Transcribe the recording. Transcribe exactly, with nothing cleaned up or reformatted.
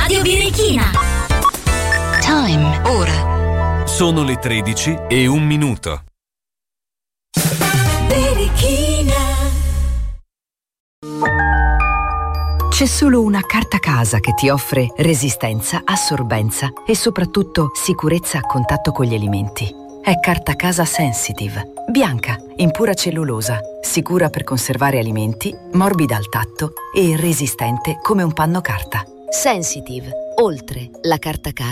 Radio Birichina. Time. Ora. Sono le tredici e un minuto. Birichina. C'è solo una carta casa che ti offre resistenza, assorbenza e soprattutto sicurezza a contatto con gli alimenti. È Carta Casa Sensitive. Bianca, in pura cellulosa, sicura per conservare alimenti, morbida al tatto e resistente come un panno carta. Sensitive. Oltre la carta casa.